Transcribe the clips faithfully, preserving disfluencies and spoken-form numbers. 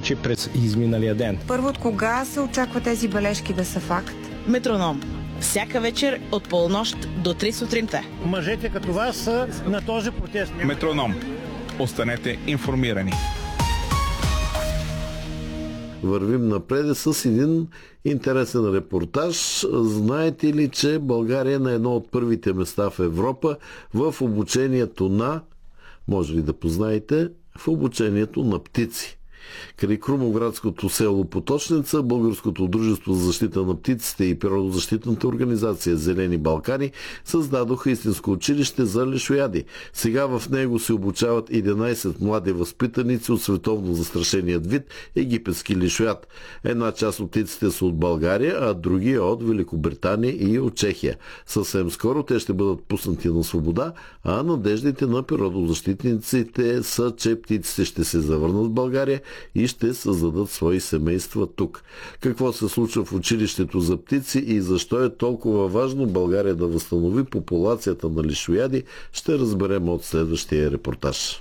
случи през изминалия ден. Първо, от кога се очаква тези бележки да са факт? Метроном. Всяка вечер от полунощ до три сутринта. Мъжете като вас са на този протест. Метроном. Останете информирани. Вървим напред с един интересен репортаж. Знаете ли, че България е на едно от първите места в Европа в обучението на, може ли да познаете, в обучението на птици? Край крумоградското село Поточница, Българското дружество за защита на птиците и природозащитната организация Зелени Балкани създадоха истинско училище за лешояди. Сега в него се обучават единайсет млади възпитаници от световно застрашеният вид египетски лешояд. Една част от птиците са от България, а други от Великобритания и от Чехия. Съвсем скоро те ще бъдат пуснати на свобода, а надеждите на природозащитниците са, че птиците ще се завърнат в България и ще създадат свои семейства тук. Какво се случва в училището за птици и защо е толкова важно България да възстанови популацията на лешояди, ще разберем от следващия репортаж.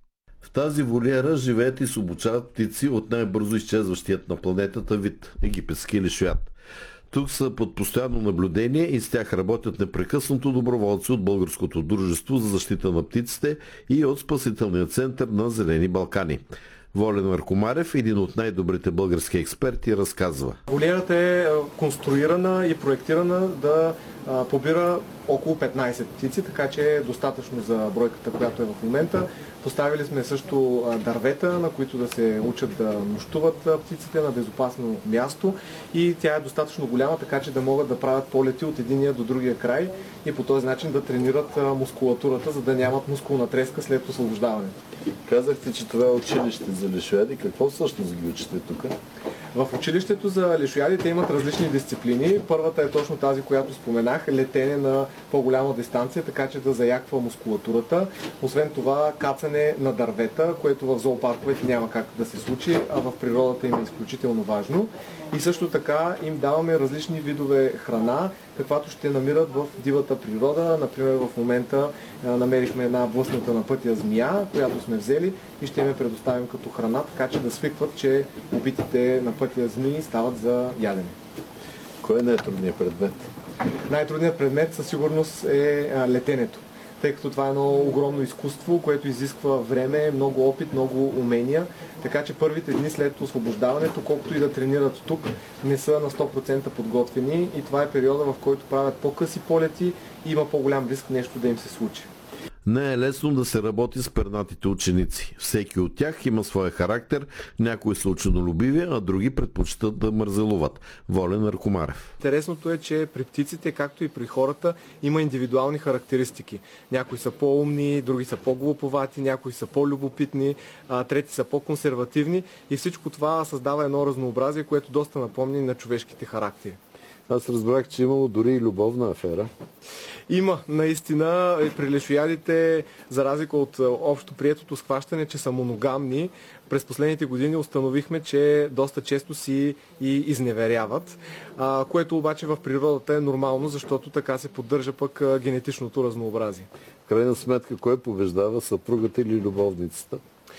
В тази вольера живеят и се обучават птици от най-бързо изчезващият на планетата вид – египетски лешояд. Тук са под постоянно наблюдение и с тях работят непрекъснато доброволци от Българското дружество за защита на птиците и от Спасителния център на Зелени Балкани. Волен Маркомарев, един от най-добрите български експерти, разказва. Вольерата е конструирана и проектирана да побира около петнайсет птици, така че е достатъчно за бройката, която е в момента. Поставили сме също дървета, на които да се учат да нощуват птиците на безопасно място и тя е достатъчно голяма, така че да могат да правят полети от единия до другия край и по този начин да тренират мускулатурата, за да нямат мускулна треска след освобождаването. Казахте, че това е училище за лешояди. Какво всъщност ги учите тук? В училището за лешоядите имат различни дисциплини. Първата е точно тази, която споменах, летене на по-голяма дистанция, така че да заяква мускулатурата. Освен това, кацане на дървета, което в зоопарковете няма как да се случи, а в природата им е изключително важно. И също така им даваме различни видове храна, каквато ще намират в дивата природа. Например, в момента намерихме една блъсната на пътя змия, която сме взели и ще им я предоставим като храна, така че да свикват, че убитите на пътя змии стават за ядене. Кой е най-трудният предмет? Най-трудният предмет със сигурност е летенето, тъй като това е едно огромно изкуство, което изисква време, много опит, много умения. Така че първите дни след освобождаването, колкото и да тренират тук, не са на сто процента подготвени и това е периода, в който правят по-къси полети и има по-голям риск нещо да им се случи. Не е лесно да се работи с пернатите ученици. Всеки от тях има своя характер, някои са ученолюбиви, а други предпочитат да мързелуват. Волен Аркомарев. Интересното е, че при птиците, както и при хората, има индивидуални характеристики. Някои са по-умни, други са по-глуповати, някои са по-любопитни, трети са по-консервативни и всичко това създава едно разнообразие, което доста напомни на човешките характери. Аз разбрах, че имало дори и любовна афера. Има, наистина, при лешоядите, за разлика от общо приетото схващане, че са моногамни, през последните години установихме, че доста често си и изневеряват, което обаче в природата е нормално, защото така се поддържа пък генетичното разнообразие. В крайна сметка, кой побеждава, съпругата или любовницата?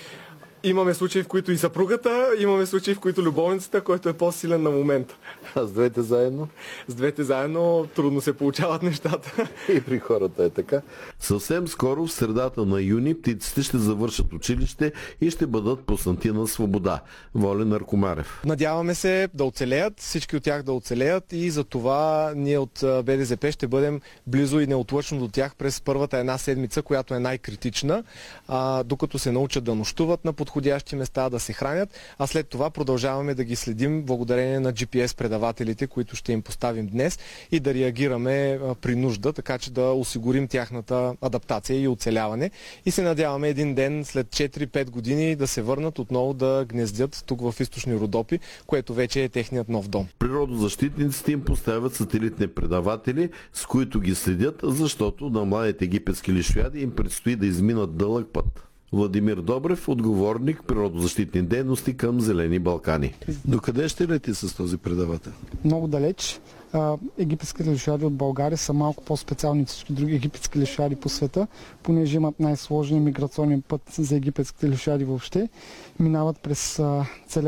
Имаме случаи, в които и съпругата, имаме случаи, в които любовницата, който е по-силен на момента. А с двете заедно? С двете заедно трудно се получават нещата. И при хората е така. Съвсем скоро, в средата на юни, птиците ще завършат училище и ще бъдат пуснати на свобода. Волен Аркомарев. Надяваме се да оцелеят, всички от тях да оцелеят и за това ние от Б Д З П ще бъдем близо и неотлъчно до тях през първата една седмица, която е най-критична, а, докато се научат да нощуват на подходящи места, да се хранят, а след това продължаваме да ги следим благодарение на Джи Пи Ес предавателите, които ще им поставим днес и да реагираме при нужда, така че да осигурим тяхната адаптация и оцеляване. И се надяваме един ден след четири-пет години да се върнат отново да гнездят тук в източни Родопи, което вече е техният нов дом. Природозащитниците им поставят сателитни предаватели, с които ги следят, защото на младите египетски лешояди им предстои да изминат дълъг път. Владимир Добрев, отговорник природозащитни дейности към Зелени Балкани. Докъде ще лети с този предавател? Много далеч. Египетските лешояди от България са малко по-специални от всички други египетски лешояди по света, понеже имат най-сложния миграционен път за египетските лешояди въобще. Минават през целия